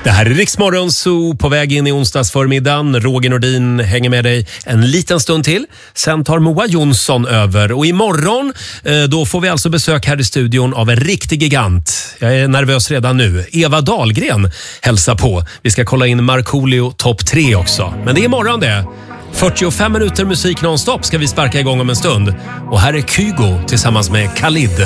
Det här är Rix Morgon Zoo på väg in i onsdagsförmiddagen. Roger Nordin hänger med dig en liten stund till. Sen tar Moa Jonsson över. Och imorgon då får vi alltså besök här i studion av en riktig gigant. Jag är nervös redan nu. Eva Dahlgren hälsar på. Vi ska kolla in Markoolio topp 3 också. Men det är imorgon det. 45 minuter musik nonstop ska vi sparka igång om en stund. Och här är Kygo tillsammans med Khalid.